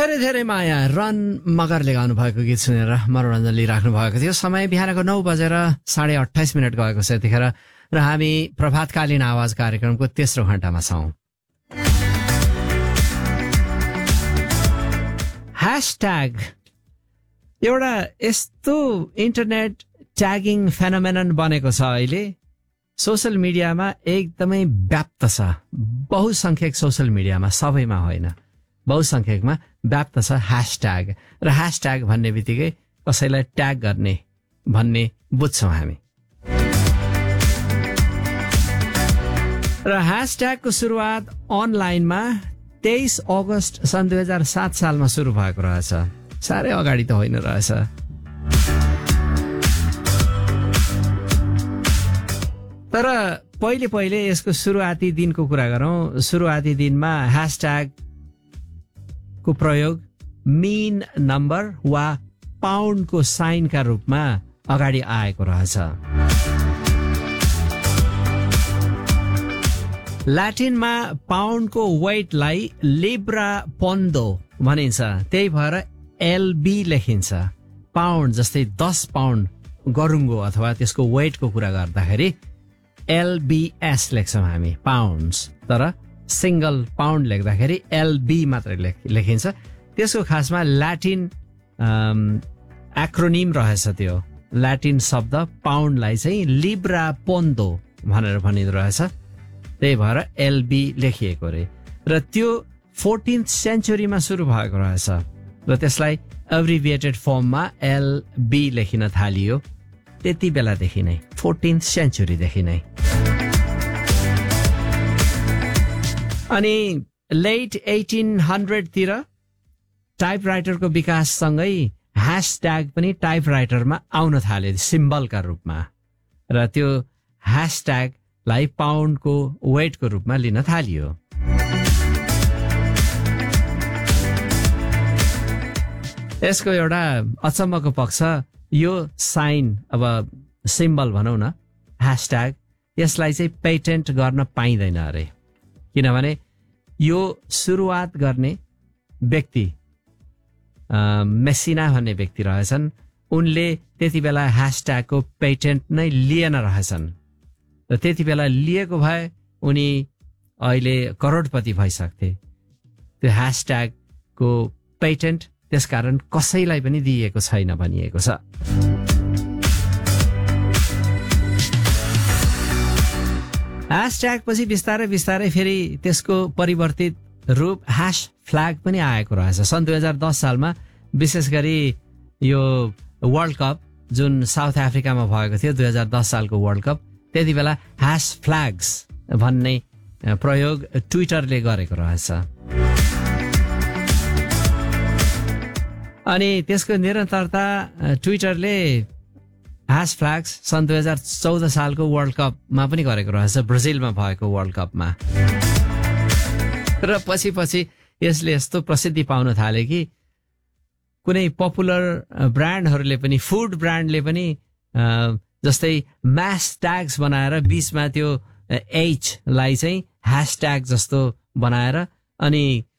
धेरै धेरै माया रन मगरले गाउनु भएको गीत सुनेर मनोरञ्जन लिइराख्नु भएको थियो। समय बिहानको 9:28 गएको छ यतिखेर र हामी प्रभातकालीन आवाज कार्यक्रमको तेस्रो घण्टामा छौं। ह्याशट्याग एउटा यस्तो इन्टरनेट ट्यागिङ फेनोमेनन बनेको छ अहिले। सोशल मिडियामा एकदमै व्याप्त छ, बहुसंख्यक सोशल मिडियामा, सबैमा होइन, बहुसंख्यकमा व्याप्त छ ह्याशट्याग। र ह्याशट्याग भन्ने बित्तिकै कसैलाई ट्याग गर्ने भन्ने बुझ्छौँ हामी। र ह्याशट्यागको सुरुवात अनलाइनमा 23 अगस्त सन् 2007 सालमा सुरु भएको रहेछ। साह्रै अगाडि त होइन रहेछ। तर पहिले पहिले यसको सुरुवाती दिनको कुरा गरौँ। सुरुवाती दिनमा ह्याशट्याग को प्रयोग मीन नम्बर वा पाउन्डको साइनका रूपमा अगाडि आएको रहेछ। ल्याटिनमा पाउन्डको वेटलाई लिब्रा पोन्डो भनिन्छ, त्यही भएर एलबी लेखिन्छ। पाउन्ड जस्तै 10 पाउन्ड गरुङ्गो अथवा त्यसको वेटको कुरा गर्दाखेरि एलबीएस लेख्छौँ हामी, पाउन्ड्स। तर सिंगल पाउन्ड लेख्दाखेरि एलबी मात्र लेखिन्छ। त्यसको खासमा ल्याटिन एक्रोनिम रहेछ। त्यो ल्याटिन शब्द पाउन्डलाई चाहिँ लिब्रा पोन्डो भनेर भनिँदो रहेछ, त्यही भएर एलबी लेखिएको रे। र त्यो 14th सेन्चुरीमा सुरु भएको रहेछ र त्यसलाई एब्रिभिएटेड फर्ममा एलबी लेखिन थालियो त्यति बेलादेखि नै, 14th सेन्चुरीदेखि नै। अनि लेट 1800 तिर टाइपराइटरको विकाससँगै ह्याशट्याग पनि टाइपराइटरमा आउन थाल्यो सिम्बलका रूपमा, र त्यो ह्याशट्यागलाई पाउन्डको वेटको रूपमा लिन थालियो। यसको एउटा अचम्मको पक्ष यो साइन, अब सिम्बल भनौँ न, ह्याशट्याग, यसलाई चाहिँ पेटेन्ट गर्न पाइँदैन अरे। किनभने यो सुरुवात गर्ने व्यक्ति मेसिना भन्ने व्यक्ति रहेछन्, उनले त्यति बेला ह्याशट्यागको पेटेन्ट नै लिएन रहेछन्। र त्यति बेला लिएको भए उनी अहिले करोडपति भइसक्थे। त्यो ह्याशट्यागको पेटेन्ट त्यसकारण कसैलाई पनि दिइएको छैन भनिएको छ। ह्याशट्याग पछि बिस्तारै बिस्तारै फेरि त्यसको परिवर्तित रूप ह्याश फ्ल्याग पनि आएको रहेछ। सन् 2010 सालमा विशेष गरी यो वर्ल्ड कप जुन साउथ अफ्रिकामा भएको थियो, 2010 सालको वर्ल्ड कप, त्यति बेला ह्याश फ्ल्याग्स भन्ने प्रयोग ट्विटरले गरेको रहेछ। अनि त्यसको निरन्तरता ट्विटरले ह्याश फ्ल्याग्स सन् 2014 सालको वर्ल्ड कपमा पनि गरेको रहेछ, ब्राजिलमा भएको वर्ल्ड कपमा। र पछि पछि यसले यस्तो प्रसिद्धि पाउन थाले कि कुनै पपुलर ब्रान्डहरूले पनि, फुड ब्रान्डले पनि जस्तै म्यास ट्याग्स बनाएर बीचमा त्यो एच लाई चाहिँ ह्याशट्याग जस्तो बनाएर अनि